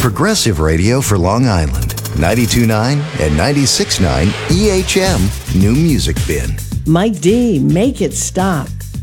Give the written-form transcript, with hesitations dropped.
Progressive Radio for Long Island. 92.9 and 96.9 EHM New Music Bin. Mike D, Make It Stop.